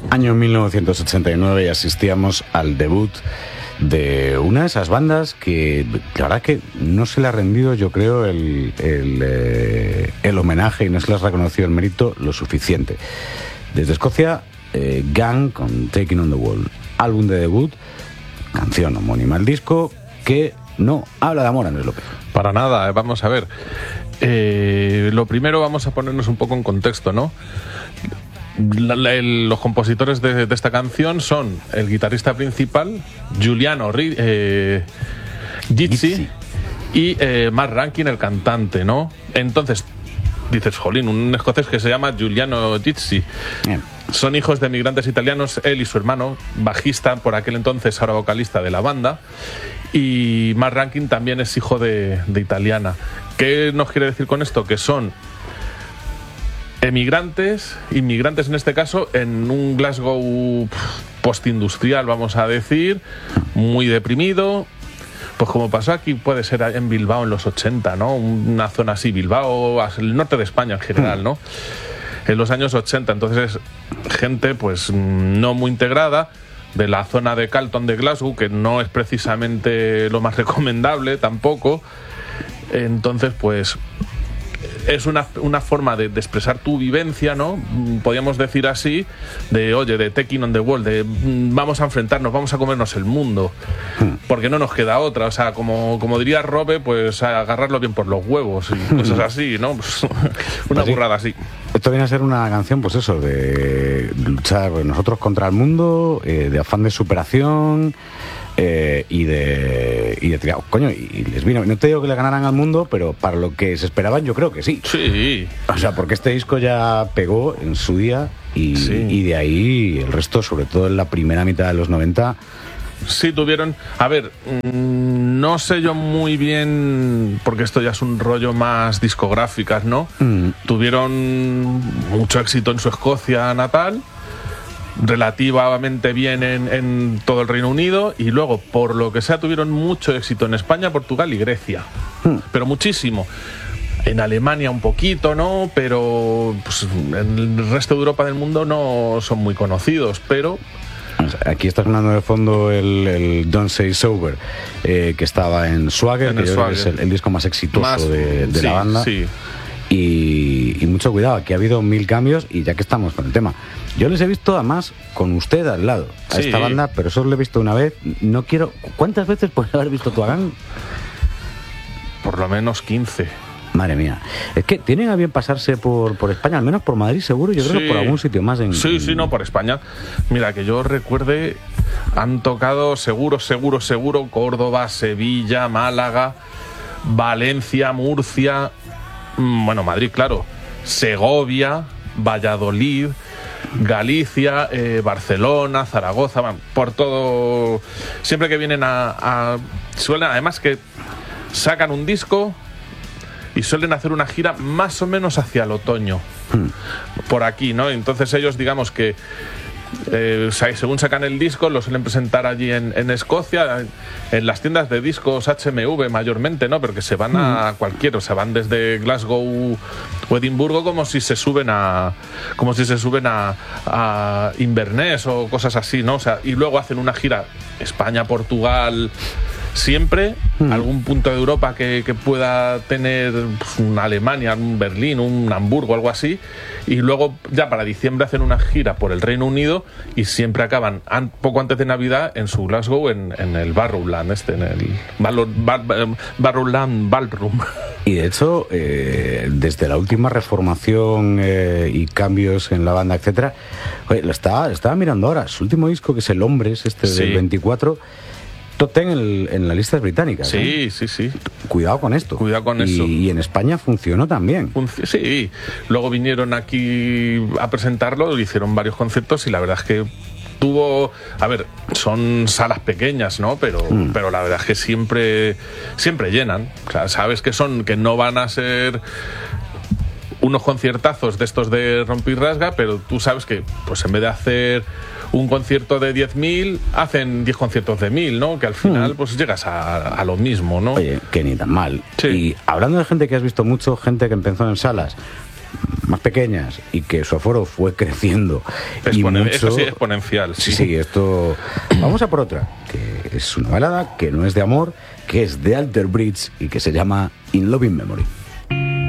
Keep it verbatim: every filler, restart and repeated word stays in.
Año mil novecientos ochenta y nueve y asistíamos al debut de una de esas bandas que la verdad que no se le ha rendido, yo creo, el, el, eh, el homenaje y no se les ha reconocido el mérito lo suficiente. Desde Escocia, eh, Gang con Taking on the Wall, álbum de debut, canción homónima al disco, que no habla de amor, Andrés López. Para nada, vamos a ver. Eh, lo primero, vamos a ponernos un poco en contexto, ¿no? La, la, el, los compositores de, de esta canción son el guitarrista principal, Giuliano eh, Gizzi, y eh, Mark Rankin, el cantante, ¿no? Entonces, dices, jolín, un escocés que se llama Giuliano Gizzi. Bien. Son hijos de migrantes italianos, él y su hermano, bajista por aquel entonces, ahora vocalista de la banda, y Mark Rankin también es hijo de, de italiana. ¿Qué nos quiere decir con esto? Que son emigrantes, inmigrantes en este caso, en un Glasgow postindustrial, vamos a decir, muy deprimido. Pues como pasó aquí, puede ser en Bilbao en los ochenta, ¿no? Una zona así, Bilbao, el norte de España en general, ¿no? En los años ochenta, entonces gente pues no muy integrada, de la zona de Calton de Glasgow, que no es precisamente lo más recomendable tampoco. Entonces pues es una, una forma de, de expresar tu vivencia, ¿no? Podríamos decir así, de oye, de taking on the wall, de vamos a enfrentarnos, vamos a comernos el mundo, porque no nos queda otra. O sea, como, como diría Robe, pues agarrarlo bien por los huevos y cosas así, ¿no? Pues, una pues burrada sí. así. Esto viene a ser una canción, pues eso, de luchar nosotros contra el mundo, eh, de afán de superación. Eh, y de y de tirado, coño, y les vino, no te digo que le ganaran al mundo, pero para lo que se esperaban yo creo que sí. Sí. O sea, porque este disco ya pegó en su día y, sí. y de ahí el resto, sobre todo en la primera mitad de los noventa. Sí, tuvieron, a ver, mmm, no sé yo muy bien, porque esto ya es un rollo más discográficas, ¿no? Mm. Tuvieron mucho éxito en su Escocia natal, relativamente bien en, en todo el Reino Unido, y luego, por lo que sea, tuvieron mucho éxito en España, Portugal y Grecia, hmm. pero muchísimo. En Alemania un poquito, ¿no? Pero pues, en el resto de Europa del mundo no son muy conocidos, pero... Aquí está sonando de fondo el, el Don't Say Sober, eh, que estaba en Swagger, en que Swagger. Es el, el disco más exitoso más, de, de sí, la banda. Sí. Y, y mucho cuidado, aquí ha habido mil cambios y ya que estamos con el tema, yo les he visto además con usted al lado a sí. esta banda, pero solo lo he visto una vez. No quiero... ¿Cuántas veces puedes haber visto tu Gang? Por lo menos quince. Madre mía. Es que tienen a bien pasarse por, por España, al menos por Madrid seguro, yo creo sí. que por algún sitio más en... Sí, sí, no, por España. Mira, que yo recuerde, han tocado seguro, seguro, seguro Córdoba, Sevilla, Málaga, Valencia, Murcia... Bueno, Madrid, claro, Segovia, Valladolid, Galicia, eh, Barcelona, Zaragoza, van, por todo. Siempre que vienen a, a... Suelen, además que sacan un disco y suelen hacer una gira más o menos hacia el otoño, hmm. por aquí, ¿no? Entonces ellos, digamos que Eh, según sacan el disco, lo suelen presentar allí en, en Escocia, en las tiendas de discos H M V mayormente, ¿no? Porque se van a cualquiera, o sea, van desde Glasgow o Edimburgo como si se suben a como si se suben a, a Inverness o cosas así, ¿no? O sea, y luego hacen una gira España, Portugal, siempre, mm. algún punto de Europa que, que pueda tener pues, una Alemania, un Berlín, un Hamburgo, algo así, y luego ya para diciembre hacen una gira por el Reino Unido y siempre acaban an, poco antes de Navidad en su Glasgow, en, en el Barrowland este, en el Barrowland Ballroom. Y de hecho, eh, desde la última reformación eh, y cambios en la banda, etcétera, oye, lo estaba, lo estaba mirando ahora, su último disco, que es el Hombres, este sí. del veinticuatro, top ten en, en las listas británicas. Sí, ¿eh? sí, sí. Cuidado con esto. Cuidado con y, eso. Y en España funcionó también. Func- sí. Luego vinieron aquí a presentarlo, hicieron varios conciertos y la verdad es que tuvo... A ver, son salas pequeñas, ¿no? Pero, mm. pero la verdad es que siempre, siempre llenan. O sea, sabes que son, que no van a ser unos conciertazos de estos de rompe y rasga, pero tú sabes que, pues en vez de hacer un concierto de diez mil, hacen diez conciertos de mil, ¿no? Que al final, mm. pues llegas a, a lo mismo, ¿no? Oye, que ni tan mal. Sí. Y hablando de gente que has visto mucho, gente que empezó en salas, más pequeñas y que su aforo fue creciendo. Exponen- y mucho, esto sí, exponencial. Sí, sí, esto... Vamos a por otra, que es una balada que no es de amor, que es de Alter Bridge y que se llama In Loving Memory.